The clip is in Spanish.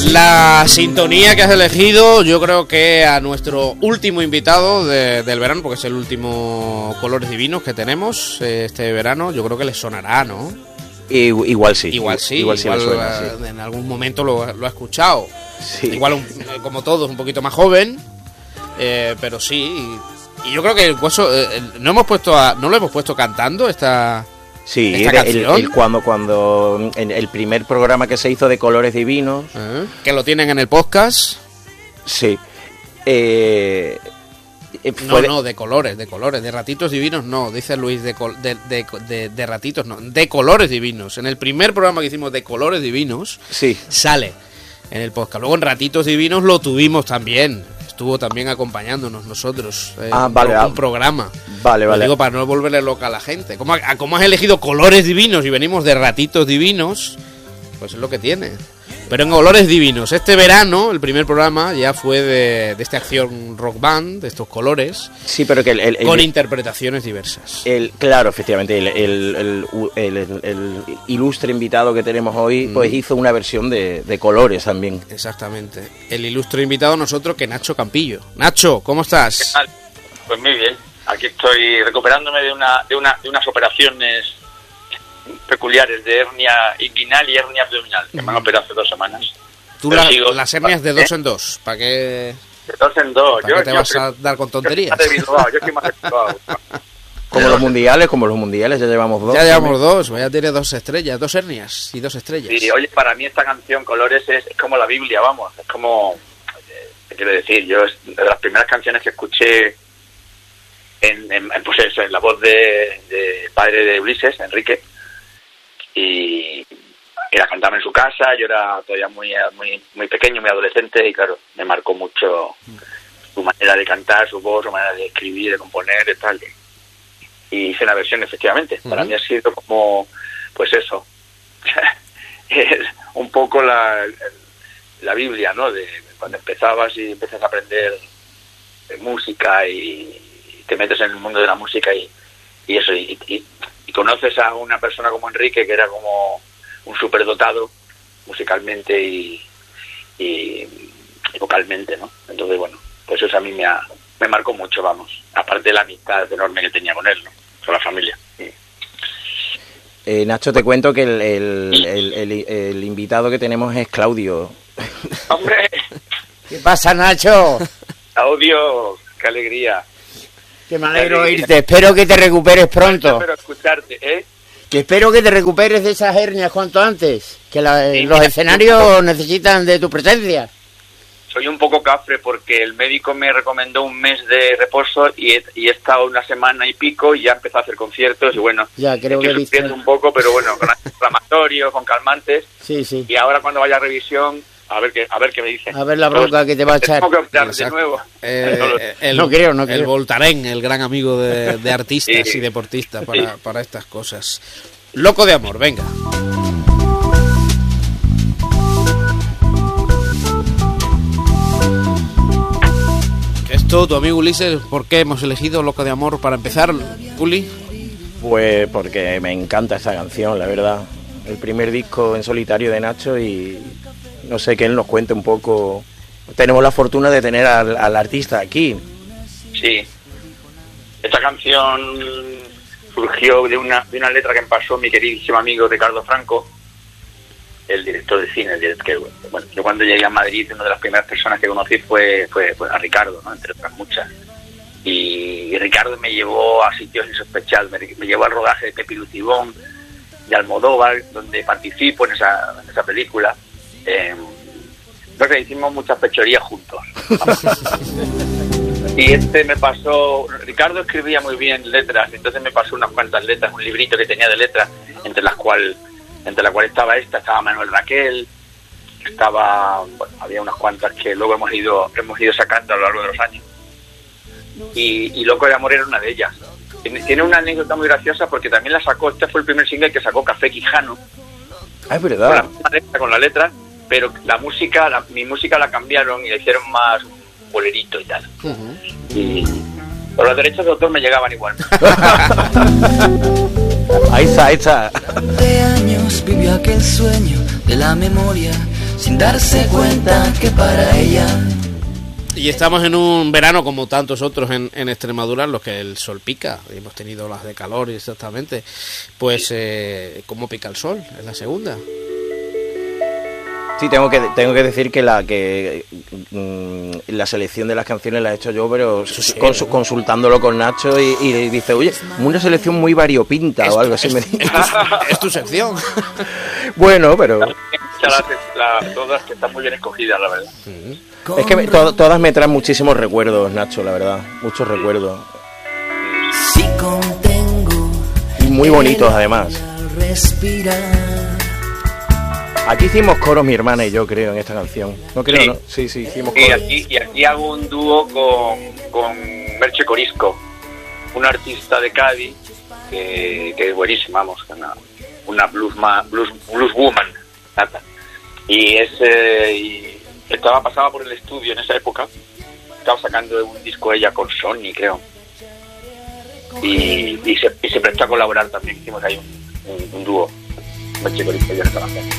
La sintonía que has elegido, yo creo que a nuestro último invitado del verano, porque es el último Colores Divinos que tenemos este verano, yo creo que le sonará, ¿no? Igual sí. Igual me suena, sí. En algún momento lo ha escuchado. Sí. Igual, como todos, un poquito más joven, pero sí. Y yo creo que no lo hemos puesto cantando esta canción. Cuando en el primer programa que se hizo de Colores Divinos, que lo tienen en el podcast. Sí. De colores, de Ratitos Divinos no, dice Luis, de Ratitos no, de Colores Divinos. En el primer programa que hicimos de Colores Divinos, sí, sale en el podcast. Luego en Ratitos Divinos lo tuvimos también, estuvo también acompañándonos nosotros, un programa. Vale. Lo digo para no volverle loca a la gente. Como has elegido Colores Divinos y venimos de Ratitos Divinos, pues es lo que tiene. Pero en Colores Divinos, este verano, el primer programa ya fue de esta acción rock band, de estos colores. Sí, pero que con interpretaciones diversas. Claro, efectivamente, el ilustre invitado que tenemos hoy, pues hizo una versión de colores también. Exactamente. El ilustre invitado nosotros, que Nacho Campillo. Nacho, ¿cómo estás? ¿Qué tal? Pues muy bien. Aquí estoy recuperándome de unas operaciones peculiares de hernia inguinal y hernia abdominal, que me han operado hace 2 semanas. Tú las hernias de 2 en 2, ¿para qué? De 2 en 2. ¿Para qué te vas a dar con tonterías? Yo estoy más de Bilbao. Como los mundiales, ya llevamos 2. Ya llevamos 2, ya tiene 2 estrellas, 2 hernias y 2 estrellas. Sí, oye, para mí esta canción Colores es como la Biblia, vamos, es como, ¿qué quiero decir? Yo es de las primeras canciones que escuché en la voz de padre de Ulises, Enrique, y la cantaba en su casa. Yo era todavía muy pequeño, muy adolescente, y claro, me marcó mucho su manera de cantar, su voz, su manera de escribir, de componer y tal. Y hice una versión, efectivamente. Para mí ha sido como, pues eso, es un poco la Biblia, ¿no? De cuando empezabas y empiezas a aprender música y te metes en el mundo de la música y eso, y conoces a una persona como Enrique, que era como un superdotado musicalmente y vocalmente, ¿no? Entonces, bueno, pues eso a mí me marcó mucho, vamos, aparte de la amistad enorme que tenía con él, ¿no? Con la familia. Nacho, te cuento que el invitado que tenemos es Claudio. ¡Hombre! ¿Qué pasa, Nacho? Claudio, qué alegría. Que me alegro oírte. Espero que te recuperes pronto. Espero escucharte, Que espero que te recuperes de esas hernias cuanto antes. Que los escenarios necesitan de tu presencia. Soy un poco cafre porque el médico me recomendó un mes de reposo y he estado 1 semana y pico y ya empecé a hacer conciertos y bueno, ya creo que sufriendo un poco, pero bueno, con antiinflamatorios, con calmantes. Sí. Y ahora cuando vaya a revisión, a ver qué me dicen. A ver la bronca que te va a echar. Tengo que optar de nuevo. No creo. El Voltaren, el gran amigo de artistas y deportistas para estas cosas. Loco de amor, venga. Esto, tu amigo Ulises, ¿por qué hemos elegido Loco de amor para empezar, Uli? Pues porque me encanta esta canción, la verdad. El primer disco en solitario de Nacho y no sé, que él nos cuente un poco. Tenemos la fortuna de tener al artista aquí. Sí. Esta canción surgió de una letra que me pasó mi queridísimo amigo Ricardo Franco, el director de cine. Bueno, yo cuando llegué a Madrid, una de las primeras personas que conocí fue a Ricardo, ¿no? Entre otras muchas. Y Ricardo me llevó a sitios insospechados, me llevó al rodaje de Pepi Lucibón, de Almodóvar, donde participo en esa película. Entonces hicimos muchas pechorías juntos. Y me pasó, Ricardo escribía muy bien letras, entonces me pasó unas cuantas letras, un librito que tenía de letras, entre la cual estaba Manuel Raquel, había unas cuantas que luego hemos ido sacando a lo largo de los años. Y Loco de amor era una de ellas. Tiene una anécdota muy graciosa porque también la sacó, este fue el primer single que sacó Café Quijano. Ah, es verdad. Con la letra, pero mi música la cambiaron y la hicieron más bolerito y tal. Y por los derechos de autor me llegaban igual. Ahí está. De años vivió aquel sueño de la memoria sin darse cuenta que para ella. Y estamos en un verano como tantos otros en Extremadura, en los que el sol pica. Hemos tenido las de calor exactamente. Pues, ¿cómo pica el sol? Es la segunda. Sí, tengo que decir que la selección de las canciones la he hecho yo, pero consultándolo con Nacho y dice, oye, una selección muy variopinta o algo así. Es tu sección. Bueno, pero... Todas que están muy bien escogidas, la verdad. Es que todas me traen muchísimos recuerdos, Nacho, la verdad. Muchos recuerdos. Si contengo Y muy bonitos, además. respirar. Aquí hicimos coros mi hermana y yo, creo, en esta canción. ¿No creo, Sí. no? Sí, hicimos coros. Y aquí hago un dúo con Merche Corisco, un artista de Cádiz que es buenísima, vamos, una blues woman. Y pasaba por el estudio en esa época, estaba sacando un disco ella con Sony, creo. Y se prestó a colaborar también, hicimos ahí un dúo, Merche Corisco y yo en esta canción.